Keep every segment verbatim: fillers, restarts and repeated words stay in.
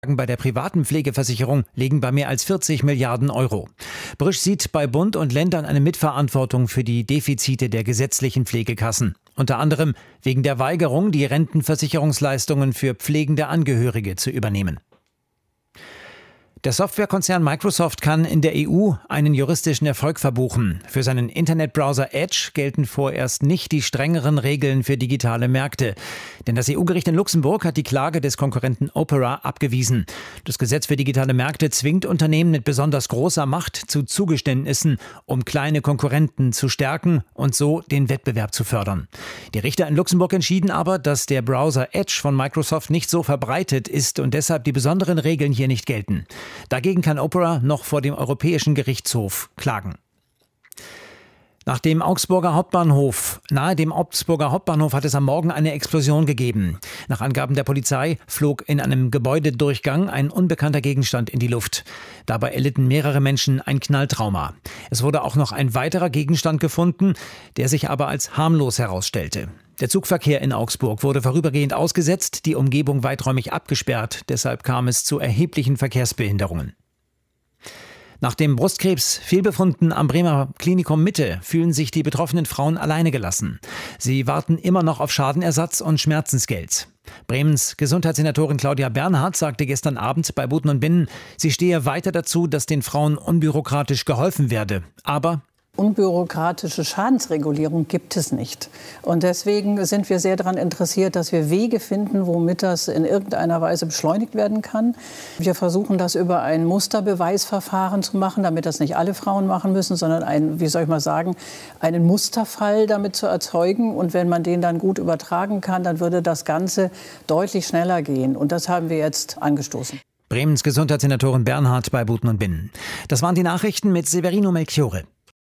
bei der privaten Pflegeversicherung liegen bei mehr als vierzig Milliarden Euro. Brüsch sieht bei Bund und Ländern eine Mitverantwortung für die Defizite der gesetzlichen Pflegekassen. Unter anderem wegen der Weigerung, die Rentenversicherungsleistungen für pflegende Angehörige zu übernehmen. Der Softwarekonzern Microsoft kann in der E U einen juristischen Erfolg verbuchen. Für seinen Internetbrowser Edge gelten vorerst nicht die strengeren Regeln für digitale Märkte. Denn das E U-Gericht in Luxemburg hat die Klage des Konkurrenten Opera abgewiesen. Das Gesetz für digitale Märkte zwingt Unternehmen mit besonders großer Macht zu Zugeständnissen, um kleine Konkurrenten zu stärken und so den Wettbewerb zu fördern. Die Richter in Luxemburg entschieden aber, dass der Browser Edge von Microsoft nicht so verbreitet ist und deshalb die besonderen Regeln hier nicht gelten. Dagegen kann Opera noch vor dem Europäischen Gerichtshof klagen. Nach dem Augsburger Hauptbahnhof, nahe dem Augsburger Hauptbahnhof hat es am Morgen eine Explosion gegeben. Nach Angaben der Polizei flog in einem Gebäudedurchgang ein unbekannter Gegenstand in die Luft. Dabei erlitten mehrere Menschen ein Knalltrauma. Es wurde auch noch ein weiterer Gegenstand gefunden, der sich aber als harmlos herausstellte. Der Zugverkehr in Augsburg wurde vorübergehend ausgesetzt, die Umgebung weiträumig abgesperrt. Deshalb kam es zu erheblichen Verkehrsbehinderungen. Nach dem Brustkrebs-Fehlbefunden am Bremer Klinikum Mitte fühlen sich die betroffenen Frauen alleine gelassen. Sie warten immer noch auf Schadenersatz und Schmerzensgeld. Bremens Gesundheitssenatorin Claudia Bernhardt sagte gestern Abend bei Buten und Binnen, sie stehe weiter dazu, dass den Frauen unbürokratisch geholfen werde. Aber unbürokratische Schadensregulierung gibt es nicht. Und deswegen sind wir sehr daran interessiert, dass wir Wege finden, womit das in irgendeiner Weise beschleunigt werden kann. Wir versuchen das über ein Musterbeweisverfahren zu machen, damit das nicht alle Frauen machen müssen, sondern ein, wie soll ich mal sagen, einen Musterfall damit zu erzeugen. Und wenn man den dann gut übertragen kann, dann würde das Ganze deutlich schneller gehen. Und das haben wir jetzt angestoßen. Bremens Gesundheitssenatorin Bernhardt bei Buten und Binnen. Das waren die Nachrichten mit Severino Melchiorre.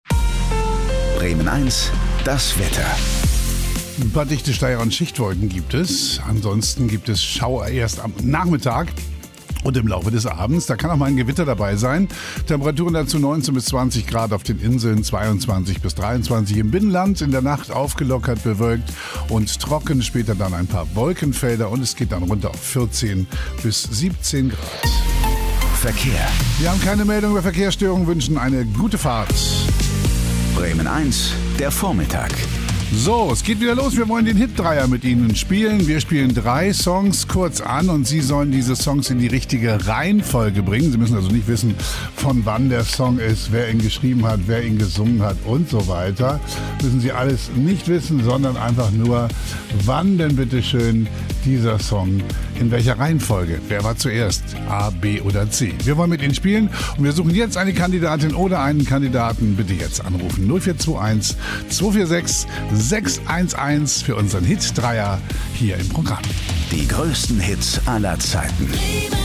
Bremen eins, das Wetter. Ein paar dichte Steier- und Schichtwolken gibt es. Ansonsten gibt es Schauer erst am Nachmittag und im Laufe des Abends. Da kann auch mal ein Gewitter dabei sein. Temperaturen dazu neunzehn bis zwanzig Grad auf den Inseln, zweiundzwanzig bis dreiundzwanzig im Binnenland. In der Nacht aufgelockert, bewölkt und trocken. Später dann ein paar Wolkenfelder und es geht dann runter auf vierzehn bis siebzehn Grad. Verkehr. Wir haben keine Meldung über Verkehrsstörungen, wünschen eine gute Fahrt. Bremen eins, der Vormittag. So, es geht wieder los. Wir wollen den Hit-Dreier mit Ihnen spielen. Wir spielen drei Songs kurz an und Sie sollen diese Songs in die richtige Reihenfolge bringen. Sie müssen also nicht wissen, von wann der Song ist, wer ihn geschrieben hat, wer ihn gesungen hat und so weiter. Müssen Sie alles nicht wissen, sondern einfach nur, wann denn bitte schön dieser Song in welcher Reihenfolge. Wer war zuerst? A, B oder C? Wir wollen mit Ihnen spielen und wir suchen jetzt eine Kandidatin oder einen Kandidaten. Bitte jetzt anrufen. null vier zwei eins, zwei vier sechs, sechs eins eins für unseren Hit-Dreier hier im Programm. Die größten Hits aller Zeiten.